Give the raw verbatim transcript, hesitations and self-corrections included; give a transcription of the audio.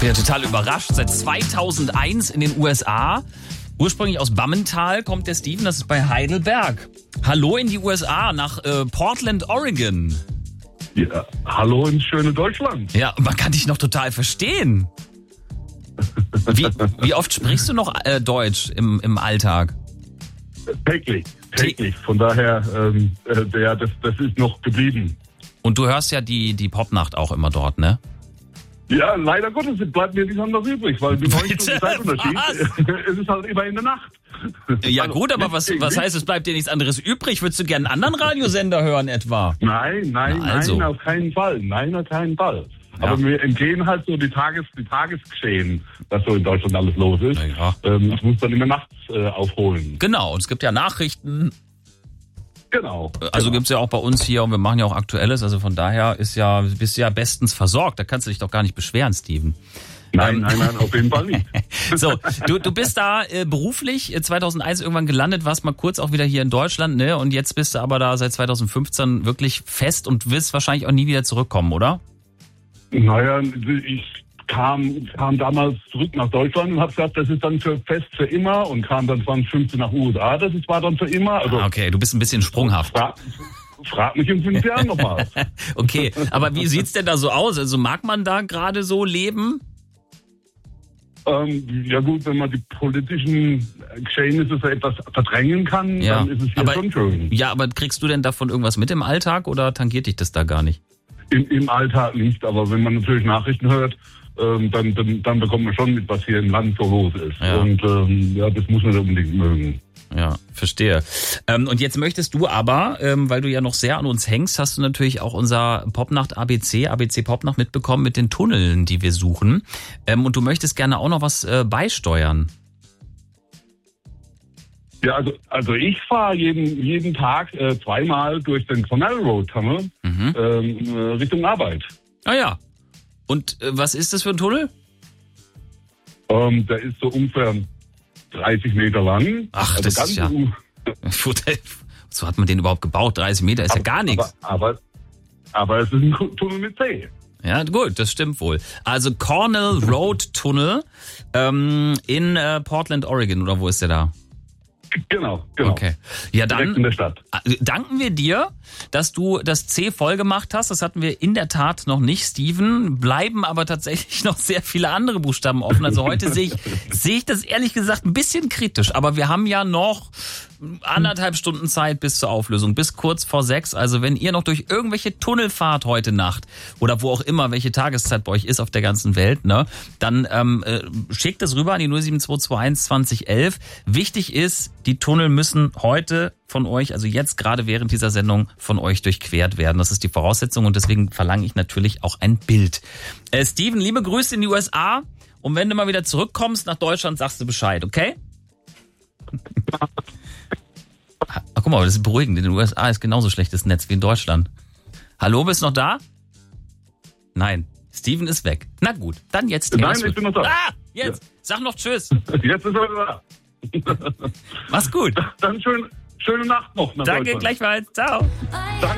bin ja total überrascht. Seit zweitausendeins in den U S A. Ursprünglich aus Bammental kommt der Steven, das ist bei Heidelberg. Hallo in die U S A, nach äh, Portland, Oregon. Ja, hallo ins schöne Deutschland. Ja, man kann dich noch total verstehen. Wie, wie oft sprichst du noch äh, Deutsch im, im Alltag? Täglich, täglich. Von daher, ähm, äh, ja, das, das ist noch geblieben. Und du hörst ja die, die Popnacht auch immer dort, ne? Ja, leider Gottes bleibt mir nichts anderes übrig, weil die neun Stunden Zeitunterschied, es ist halt immer in der Nacht. Ja also, gut, aber was, was heißt, es bleibt dir nichts anderes übrig? Würdest du gerne einen anderen Radiosender hören etwa? Nein, nein, Na also. nein, auf keinen Fall. Nein, auf keinen Fall. Ja. Aber wir entgehen halt so die, Tages, die Tagesgeschehen, was so in Deutschland alles los ist. Ja. Ähm, ich muss dann immer nachts äh, aufholen. Genau, und es gibt ja Nachrichten. Genau. Also genau. gibt's ja auch bei uns hier und wir machen ja auch Aktuelles, also von daher ist ja, bist du ja bestens versorgt. Da kannst du dich doch gar nicht beschweren, Steven. Nein, nein, nein, auf jeden Fall nicht. So, du, du bist da äh, beruflich äh, zweitausendeins irgendwann gelandet, warst mal kurz auch wieder hier in Deutschland, ne? Und jetzt bist du aber da seit zweitausendfünfzehn wirklich fest und wirst wahrscheinlich auch nie wieder zurückkommen, oder? Naja, ich kam, kam damals zurück nach Deutschland und habe gesagt, das ist dann für fest für immer und kam dann zweitausendfünfzehn nach U S A, das ist, war dann für immer. Also, ah, okay, du bist ein bisschen sprunghaft. Frag, frag mich in fünf Jahren nochmal. Okay, aber wie sieht's denn da so aus? Also mag man da gerade so leben? Ähm, ja gut, wenn man die politischen Geschehnisse so etwas verdrängen kann, Ja, dann ist es hier aber, schon schön. Ja, aber kriegst du denn davon irgendwas mit im Alltag oder tangiert dich das da gar nicht? Im, Im Alltag nicht, aber wenn man natürlich Nachrichten hört, ähm, dann, dann, dann bekommt man schon mit, was hier im Land so los ist. Ja. Und ähm, ja, das muss man unbedingt mögen. Ja, verstehe. Ähm, und jetzt möchtest du aber, ähm, weil du ja noch sehr an uns hängst, hast du natürlich auch unser Popnacht A B C, A B C Popnacht mitbekommen mit den Tunneln, die wir suchen. Ähm, und du möchtest gerne auch noch was äh, beisteuern. Ja, also, also ich fahre jeden, jeden Tag äh, zweimal durch den Cornell Road Tunnel Mhm. ähm, äh, Richtung Arbeit. Ah ja. Und äh, was ist das für ein Tunnel? Ähm, der ist so ungefähr dreißig Meter lang. Ach, also das ganz ist ja... um, So hat man den überhaupt gebaut? dreißig Meter ist ja gar nichts. Aber, aber, aber es ist ein Tunnel mit C. Ja, gut, das stimmt wohl. Also Cornell Road Tunnel ähm, in äh, Portland, Oregon, oder wo ist der da? Genau, genau. Okay. Ja, Direkt dann in der Stadt. danken wir dir, dass du das C voll gemacht hast. Das hatten wir in der Tat noch nicht, Steven. Bleiben aber tatsächlich noch sehr viele andere Buchstaben offen. Also heute sehe ich, sehe ich das ehrlich gesagt ein bisschen kritisch. Aber wir haben ja noch anderthalb Stunden Zeit bis zur Auflösung, bis kurz vor sechs. Also wenn ihr noch durch irgendwelche Tunnel fahrt heute Nacht oder wo auch immer, welche Tageszeit bei euch ist auf der ganzen Welt, ne, dann ähm, äh, schickt es rüber an die null sieben zwei zwei eins zwanzig elf. Wichtig ist, die Tunnel müssen heute von euch, also jetzt gerade während dieser Sendung, von euch durchquert werden. Das ist die Voraussetzung und deswegen verlange ich natürlich auch ein Bild. Äh, Steven, liebe Grüße in die U S A und wenn du mal wieder zurückkommst nach Deutschland, sagst du Bescheid, okay? Ach, guck mal, das ist beruhigend. In den U S A ist genauso schlechtes Netz wie in Deutschland. Hallo, bist du noch da? Nein, Steven ist weg. Na gut, dann jetzt. Nein, ich bin noch da. Ah, jetzt. Ja. Sag noch Tschüss. Jetzt ist er da. Mach's gut. Dann schön, schöne Nacht noch. Nach Danke, Deutschland. gleichfalls. Ciao. Danke.